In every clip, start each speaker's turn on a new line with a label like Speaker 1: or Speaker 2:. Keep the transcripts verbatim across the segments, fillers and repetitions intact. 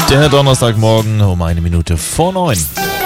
Speaker 1: Der Donnerstagmorgen um eine Minute vor neun.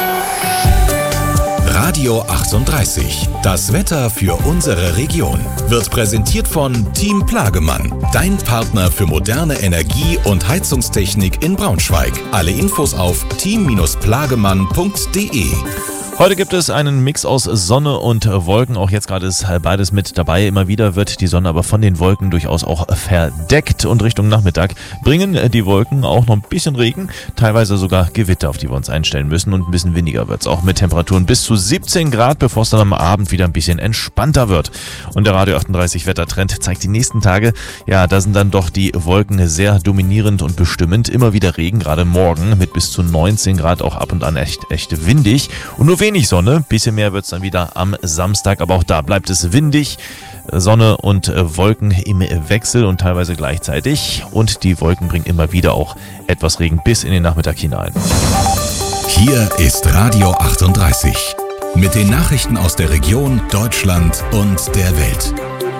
Speaker 2: Radio achtunddreißig. Das Wetter für unsere Region wird präsentiert von Team Plagemann. Dein Partner für moderne Energie- und Heizungstechnik in Braunschweig. Alle Infos auf team plagemann punkt de.
Speaker 1: Heute gibt es einen Mix aus Sonne und Wolken. Auch jetzt gerade ist beides mit dabei. Immer wieder wird die Sonne aber von den Wolken durchaus auch verdeckt. Und Richtung Nachmittag bringen die Wolken auch noch ein bisschen Regen, teilweise sogar Gewitter, auf die wir uns einstellen müssen. Und ein bisschen windiger wird es auch mit Temperaturen bis zu siebzehn Grad, bevor es dann am Abend wieder ein bisschen entspannter wird. Und der Radio achtunddreißig Wettertrend zeigt die nächsten Tage, ja, da sind dann doch die Wolken sehr dominierend und bestimmend. Immer wieder Regen, gerade morgen mit bis zu neunzehn Grad, auch ab und an echt, echt windig. Und nur wenig Sonne, bisschen mehr wird es dann wieder am Samstag, aber auch da bleibt es windig. Sonne und äh, Wolken im Wechsel und teilweise gleichzeitig. Und die Wolken bringen immer wieder auch etwas Regen bis in den Nachmittag hinein.
Speaker 2: Hier ist Radio achtunddreißig mit den Nachrichten aus der Region, Deutschland und der Welt.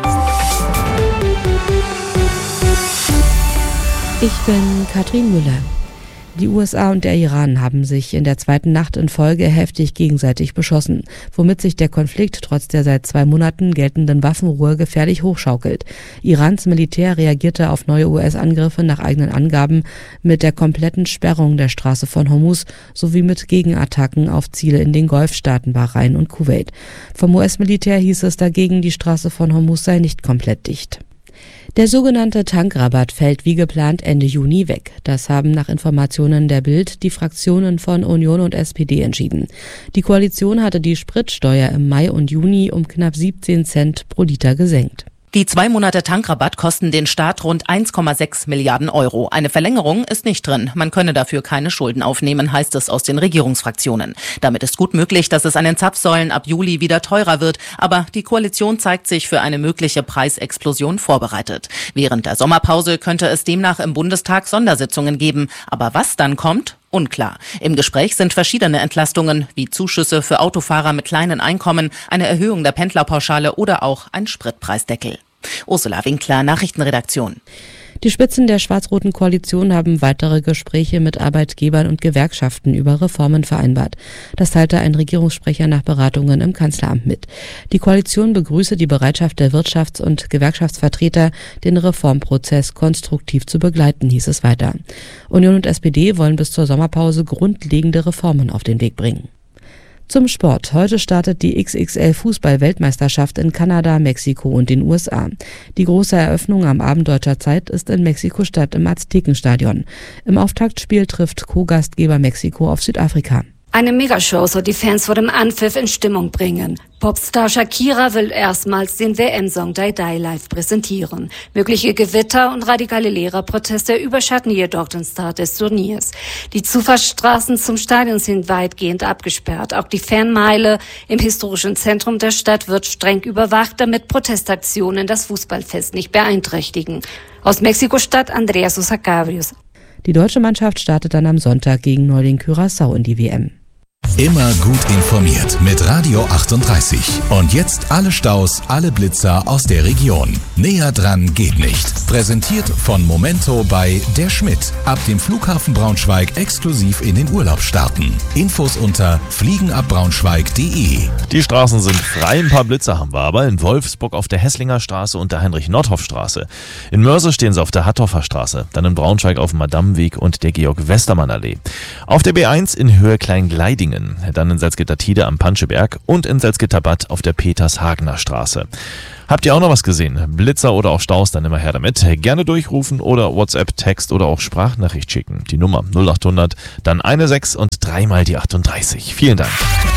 Speaker 3: Ich bin Katrin Müller. Die U S A und der Iran haben sich in der zweiten Nacht in Folge heftig gegenseitig beschossen, womit sich der Konflikt trotz der seit zwei Monaten geltenden Waffenruhe gefährlich hochschaukelt. Irans Militär reagierte auf neue U S-Angriffe nach eigenen Angaben mit der kompletten Sperrung der Straße von Hormuz sowie mit Gegenattacken auf Ziele in den Golfstaaten Bahrain und Kuwait. Vom U S-Militär hieß es dagegen, die Straße von Hormuz sei nicht komplett dicht. Der sogenannte Tankrabatt fällt wie geplant Ende Juni weg. Das haben nach Informationen der Bild die Fraktionen von Union und S P D entschieden. Die Koalition hatte die Spritsteuer im Mai und Juni um knapp siebzehn Cent pro Liter gesenkt.
Speaker 4: Die zwei Monate Tankrabatt kosten den Staat rund eins Komma sechs Milliarden Euro. Eine Verlängerung ist nicht drin. Man könne dafür keine Schulden aufnehmen, heißt es aus den Regierungsfraktionen. Damit ist gut möglich, dass es an den Zapfsäulen ab Juli wieder teurer wird. Aber die Koalition zeigt sich für eine mögliche Preisexplosion vorbereitet. Während der Sommerpause könnte es demnach im Bundestag Sondersitzungen geben. Aber was dann kommt? Unklar. Im Gespräch sind verschiedene Entlastungen, wie Zuschüsse für Autofahrer mit kleinen Einkommen, eine Erhöhung der Pendlerpauschale oder auch ein Spritpreisdeckel. Ursula Winkler, Nachrichtenredaktion.
Speaker 3: Die Spitzen der schwarz-roten Koalition haben weitere Gespräche mit Arbeitgebern und Gewerkschaften über Reformen vereinbart. Das teilte ein Regierungssprecher nach Beratungen im Kanzleramt mit. Die Koalition begrüße die Bereitschaft der Wirtschafts- und Gewerkschaftsvertreter, den Reformprozess konstruktiv zu begleiten, hieß es weiter. Union und S P D wollen bis zur Sommerpause grundlegende Reformen auf den Weg bringen. Zum Sport. Heute startet die X X L-Fußball-Weltmeisterschaft in Kanada, Mexiko und den U S A. Die große Eröffnung am Abend deutscher Zeit ist in Mexiko-Stadt im Aztekenstadion. Im Auftaktspiel trifft Co-Gastgeber Mexiko auf Südafrika.
Speaker 5: Eine Megashow soll die Fans vor dem Anpfiff in Stimmung bringen. Popstar Shakira will erstmals den W M-Song Die Die live präsentieren. Mögliche Gewitter und radikale Lehrerproteste überschatten jedoch den Start des Turniers. Die Zufahrtsstraßen zum Stadion sind weitgehend abgesperrt. Auch die Fanmeile im historischen Zentrum der Stadt wird streng überwacht, damit Protestaktionen das Fußballfest nicht beeinträchtigen. Aus Mexiko-Stadt Andrea Sosa Cabrios.
Speaker 3: Die deutsche Mannschaft startet dann am Sonntag gegen Neuling Curaçao in die W M.
Speaker 2: Immer gut informiert mit Radio achtunddreißig. Und jetzt alle Staus, alle Blitzer aus der Region. Näher dran geht nicht. Präsentiert von Momento bei Der Schmidt. Ab dem Flughafen Braunschweig exklusiv in den Urlaub starten. Infos unter fliegenabbraunschweig punkt de.
Speaker 1: Die Straßen sind frei, ein paar Blitzer haben wir aber in Wolfsburg auf der Hesslinger Straße und der Heinrich-Nordhoff-Straße. In Mörse stehen sie auf der Hattorfer Straße, dann in Braunschweig auf dem Madamweg und der Georg-Westermann-Allee. Auf der B eins in Höhe Kleingleidingen, dann in Salzgitter-Tide am Panscheberg und in Salzgitter-Bad auf der Peters-Hagener Straße. Habt ihr auch noch was gesehen? Blitzer oder auch Staus, dann immer her damit. Gerne durchrufen oder WhatsApp, Text oder auch Sprachnachricht schicken. Die Nummer null acht hundert, dann eine sechs und dreimal die achtunddreißig. Vielen Dank.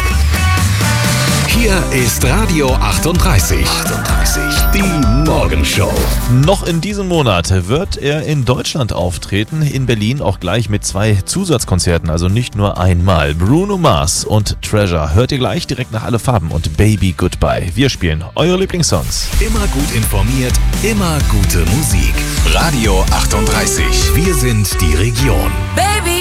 Speaker 2: Hier ist Radio achtunddreißig. achtunddreißig. Die Morgenshow.
Speaker 1: Noch in diesem Monat wird er in Deutschland auftreten, in Berlin auch gleich mit zwei Zusatzkonzerten, also nicht nur einmal. Bruno Mars und Treasure hört ihr gleich direkt nach Alle Farben und Baby Goodbye. Wir spielen eure Lieblingssongs.
Speaker 2: Immer gut informiert, immer gute Musik. Radio achtunddreißig. Wir sind die Region.
Speaker 6: Baby